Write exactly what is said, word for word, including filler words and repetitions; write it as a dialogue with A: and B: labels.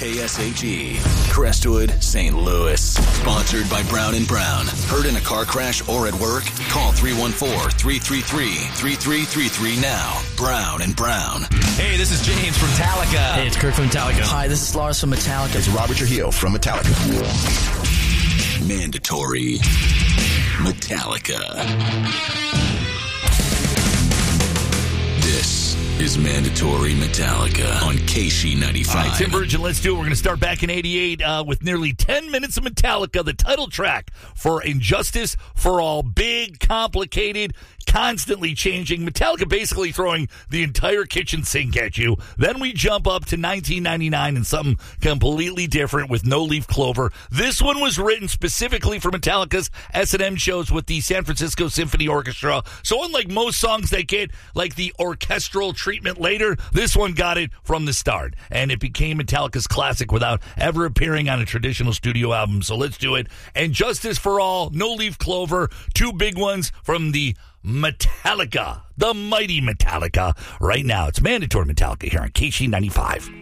A: K S H E, Crestwood, Saint Louis. Sponsored by Brown and Brown. Hurt in a car crash or at work? Call three one four, three three three, three three three three now. Brown and Brown.
B: Hey, this is James from Metallica.
C: Hey, it's Kirk from Metallica.
D: Hi, this is Lars from Metallica.
E: It's Robert Trujillo from Metallica.
A: Mandatory Metallica. This is Mandatory Metallica on K C ninety-five.
F: All right, Tim Virgin, let's do it. We're going to start back in eighty-eight uh, with nearly ten minutes of Metallica, the title track for Injustice for All. Big, complicated, constantly changing. Metallica basically throwing the entire kitchen sink at you. Then we jump up to nineteen ninety-nine and something completely different with No Leaf Clover. This one was written specifically for Metallica's S and M shows with the San Francisco Symphony Orchestra. So unlike most songs that get like the orchestral treatment later, this one got it from the start. And it became Metallica's classic without ever appearing on a traditional studio album. So let's do it. And Justice for All, No Leaf Clover, two big ones from the Metallica, the mighty Metallica. Right now, it's Mandatory Metallica here on K C ninety-five.